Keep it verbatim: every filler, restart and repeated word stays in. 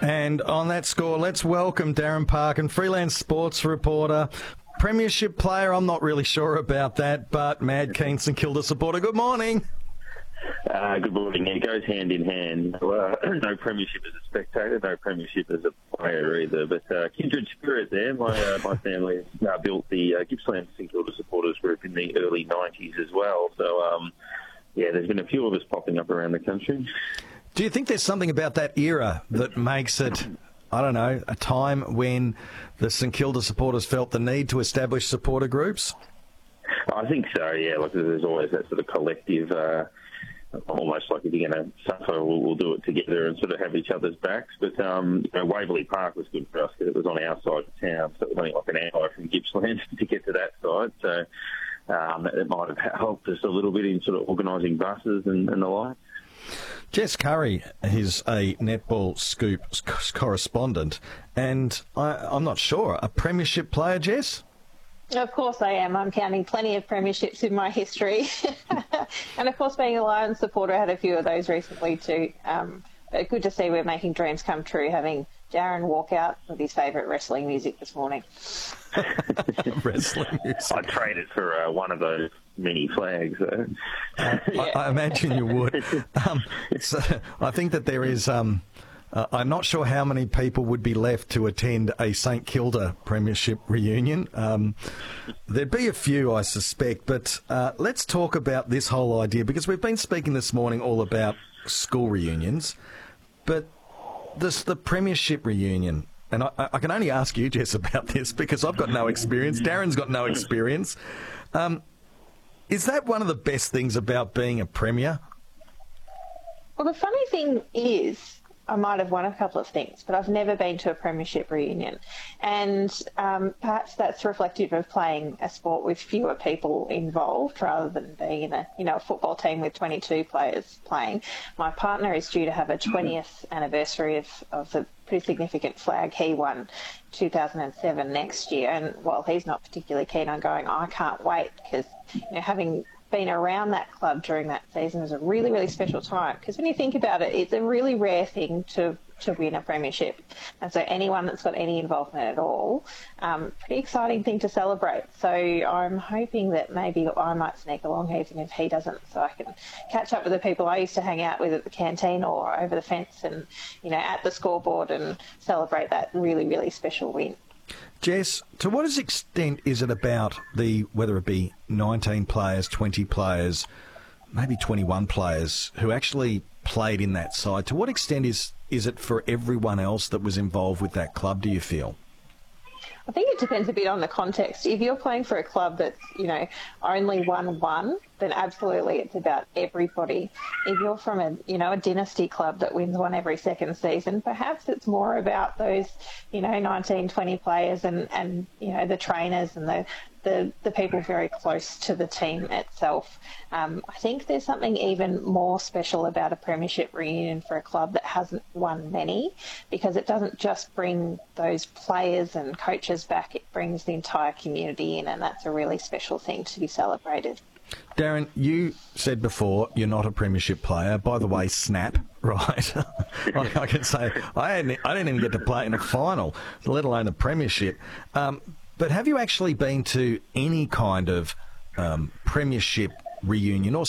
And on that score, let's welcome Darren Parkin, freelance sports reporter, premiership player. I'm not really sure about that, but mad keen St Kilda supporter. Good morning. Uh, good morning. It goes hand in hand. Uh, no premiership as a spectator, no premiership as a player either. But uh, kindred spirit there. My uh, my family uh, built the uh, Gippsland St Kilda supporters group in the early nineties as well. So, um, yeah, there's been a few of us popping up around the country. Do you think there's something about that era that makes it, I don't know, a time when the St Kilda supporters felt the need to establish supporter groups? I think so, yeah. Like there's always that sort of collective, uh, almost like if you're going to suffer, we'll, we'll do it together and sort of have each other's backs. But um, you know, Waverley Park was good for us because it was on our side of town, so it was only like an hour from Gippsland to get to that side. So um, it might have helped us a little bit in sort of organising buses and, and the like. Jess Curry is a Netball Scoop correspondent, and I, I'm not sure, a premiership player, Jess? Of course I am. I'm counting plenty of premierships in my history. And of course, being a Lions supporter, I had a few of those recently too. Um, but good to see we're making dreams come true, having Darren walk out with his favourite wrestling music this morning. Wrestling music. I'd trade it for uh, one of those mini flags. Uh. Uh, I, I imagine you would. Um, so I think that there is... Um, Uh, I'm not sure how many people would be left to attend a St Kilda Premiership reunion. Um, there'd be a few, I suspect, but uh, let's talk about this whole idea, because we've been speaking this morning all about school reunions, but this the Premiership reunion, and I, I can only ask you, Jess, about this, because I've got no experience. Darren's got no experience. Um, is that one of the best things about being a Premier? Well, the funny thing is, I might have won a couple of things, but I've never been to a premiership reunion. And um, perhaps that's reflective of playing a sport with fewer people involved rather than being in a, you know, a football team with twenty-two players playing. My partner is due to have a twentieth anniversary of, of the pretty significant flag he won two thousand seven next year. And while he's not particularly keen on going, I can't wait, because, you know, having been around that club during that season was a really, really special time, because when you think about it, it's a really rare thing to to win a premiership, and so anyone that's got any involvement at all, um, pretty exciting thing to celebrate. So I'm hoping that maybe I might sneak along even if he doesn't, so I can catch up with the people I used to hang out with at the canteen or over the fence and, you know, at the scoreboard and celebrate that really, really special win. Jess, to what extent is it about the, whether it be nineteen players, twenty players, maybe twenty-one players who actually played in that side? To what extent is, is it for everyone else that was involved with that club, do you feel? I think it depends a bit on the context. If you're playing for a club that's, you know, only won one, then absolutely it's about everybody. If you're from a, you know, a dynasty club that wins one every second season, perhaps it's more about those, you know, nineteen, twenty players and, and you know, the trainers and the, the, the people very close to the team itself. Um, I think there's something even more special about a premiership reunion for a club that hasn't won many, because it doesn't just bring those players and coaches back, it brings the entire community in, and that's a really special thing to be celebrated. Darren, you said before you're not a premiership player. By the way, snap, right? I, I can say I, hadn't, I didn't even get to play in a final, let alone a premiership. Um, but have you actually been to any kind of um, premiership reunion or